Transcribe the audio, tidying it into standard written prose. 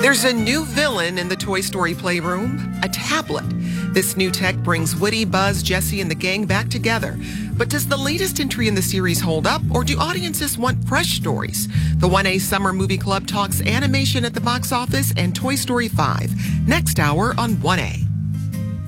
There's a new villain in the Toy Story playroom, a tablet. This new tech brings Woody, Buzz, Jessie, and the gang back together. But does the latest entry in the series hold up, or do audiences want fresh stories? The 1A Summer Movie Club talks animation at the box office and Toy Story 5. Next hour on 1A.